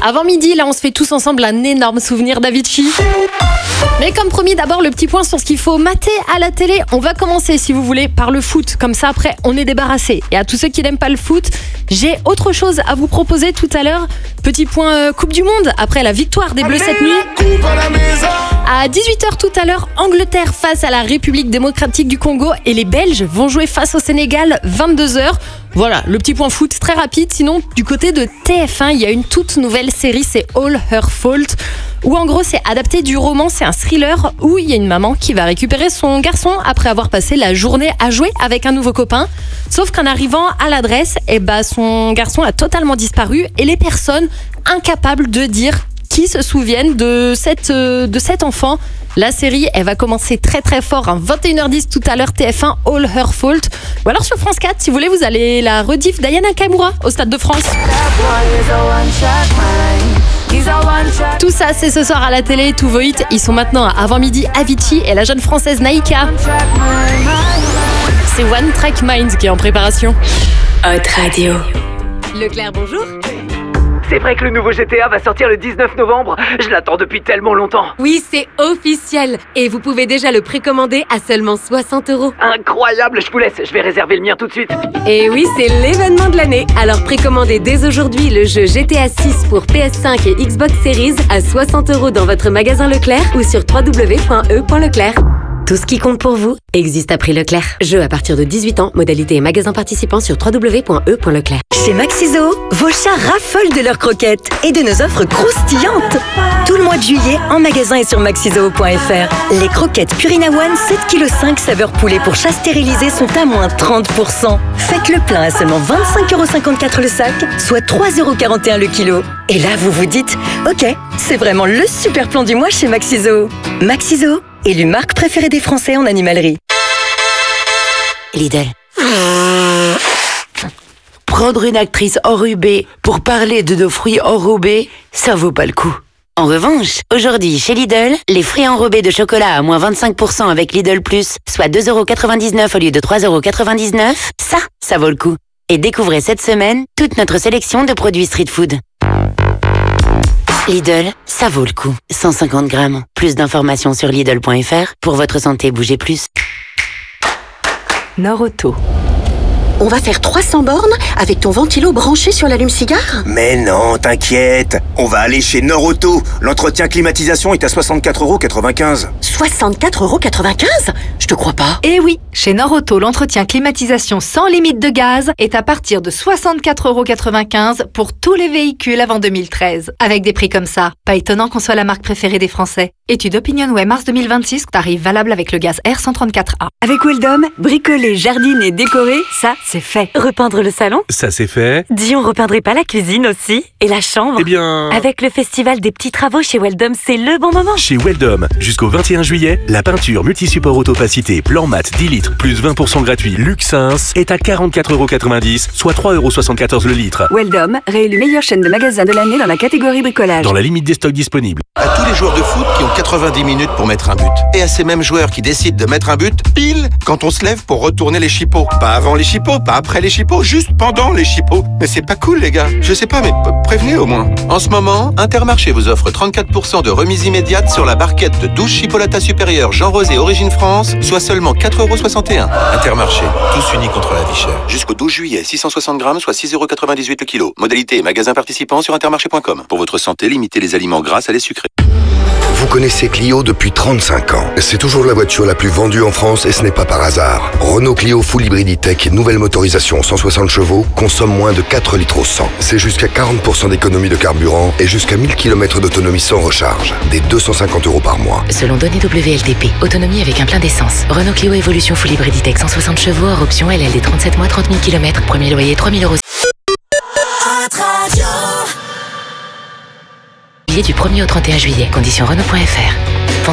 Avant midi, là, on se fait tous ensemble un énorme souvenir d'Avicii. Mais comme promis, d'abord le petit point sur ce qu'il faut mater à la télé. On va commencer, si vous voulez, par le foot. Comme ça, après, on est débarrassé. Et à tous ceux qui n'aiment pas le foot, j'ai autre chose à vous proposer tout à l'heure. Petit point Coupe du Monde, après la victoire des Bleus cette nuit. À 18h tout à l'heure, Angleterre face à la République démocratique du Congo. Et les Belges vont jouer face au Sénégal, 22h. Voilà, le petit point foot très rapide. Sinon, du côté de TF1, il y a une toute nouvelle série, c'est All Her Fault. Où en gros, c'est adapté du roman, c'est un thriller où il y a une maman qui va récupérer son garçon après avoir passé la journée à jouer avec un nouveau copain. Sauf qu'en arrivant à l'adresse, son garçon a totalement disparu et les personnes incapables de dire qui se souviennent de cet enfant. La série, elle va commencer très très fort, 21h10 tout à l'heure, TF1, All Her Fault. Ou alors sur France 4, si vous voulez, vous allez la rediff d'Ayana Nakamura au Stade de France. Tout ça, c'est ce soir à la télé. Tous vos hits, ils sont maintenant à avant midi. Avicii et la jeune française Naïka. C'est One Track Mind qui est en préparation. Hot Radio. Leclerc, bonjour. C'est vrai que le nouveau GTA va sortir le 19 novembre. Je l'attends depuis tellement longtemps. Oui, c'est officiel. Et vous pouvez déjà le précommander à seulement 60€. Incroyable, je vous laisse. Je vais réserver le mien tout de suite. Et oui, c'est l'événement de l'année. Alors précommandez dès aujourd'hui le jeu GTA 6 pour PS5 et Xbox Series à 60€ dans votre magasin Leclerc ou sur www.e.leclerc. Tout ce qui compte pour vous existe à prix Leclerc. Jeu à partir de 18 ans, modalité et magasin participant sur www.e.leclerc. Chez Maxiso, vos chats raffolent de leurs croquettes et de nos offres croustillantes. Tout le mois de juillet, en magasin et sur maxiso.fr. Les croquettes Purina One 7,5 kg saveur poulet pour chat stérilisé sont à moins 30%. Faites le plein à seulement 25,54€ le sac, soit 3,41€ le kilo. Et là, vous vous dites, ok, c'est vraiment le super plan du mois chez Maxiso. Maxiso, élu marque préférée des Français en animalerie. Lidl. Prendre une actrice enrubée pour parler de nos fruits enrobés, ça vaut pas le coup. En revanche, aujourd'hui, chez Lidl, les fruits enrobés de chocolat à moins 25% avec Lidl Plus, soit 2,99€ au lieu de 3,99€, ça vaut le coup. Et découvrez cette semaine toute notre sélection de produits street food. Lidl, ça vaut le coup. 150 grammes. Plus d'informations sur Lidl.fr. Pour votre santé, bougez plus. Nord-Auto. On va faire 300 bornes avec ton ventilo branché sur l'allume-cigare ? Mais non, t'inquiète. On va aller chez Nord-Auto. L'entretien climatisation est à 64,95€. 64,95€? Je te crois pas. Eh oui, chez Nord-Auto, l'entretien climatisation sans limite de gaz est à partir de 64,95€ pour tous les véhicules avant 2013. Avec des prix comme ça, pas étonnant qu'on soit la marque préférée des Français. Étude OpinionWay mars 2026, tarif valable avec le gaz R134A. Avec Weldom, bricoler, jardiner, décorer, ça, c'est fait. Repeindre le salon ? Ça, c'est fait. Dis, on repeindrait pas la cuisine aussi ? Et la chambre ? Eh bien... Avec le festival des petits travaux chez Weldom, c'est le bon moment. Chez Weldom, jusqu'au 21 juillet, la peinture multi-support autopacité blanc mat 10 litres plus 20% gratuit Luxins est à 44,90€, soit 3,74€ le litre. Weldom, réélu meilleure chaîne de magasins de l'année dans la catégorie bricolage. Dans la limite des stocks disponibles. À tous les joueurs de foot qui ont 90 minutes pour mettre un but. Et à ces mêmes joueurs qui décident de mettre un but pile quand on se lève pour retourner les chipots. Pas avant les chipots, pas après les chipots, juste pendant les chipots. Mais c'est pas cool les gars. Je sais pas mais prévenez au moins. En ce moment, Intermarché vous offre 34% de remise immédiate sur la barquette de 12 chipolatas supérieures Jean Rosé Origine France, soit seulement 4,61€. Intermarché, tous unis contre la vie chère. Jusqu'au 12 juillet, 660 grammes, soit 6,98€ le kilo. Modalité et magasin participant sur intermarché.com. Pour votre santé, limitez les aliments gras à les sucrés. Vous connaissez Clio depuis 35 ans. C'est toujours la voiture la plus vendue en France et ce n'est pas par hasard. Renault Clio Full Hybrid E-Tech, nouvelle motorisation 160 chevaux, consomme moins de 4 litres au 100. C'est jusqu'à 40% d'économie de carburant et jusqu'à 1000 km d'autonomie sans recharge. Des 250€ par mois. Selon données WLTP, autonomie avec un plein d'essence. Renault Clio Evolution Full Hybrid E-Tech 160 chevaux, hors option LLD 37 mois, 30 000 km. Premier loyer 3 000€. Du 1er au 31 juillet. Conditions Renault.fr.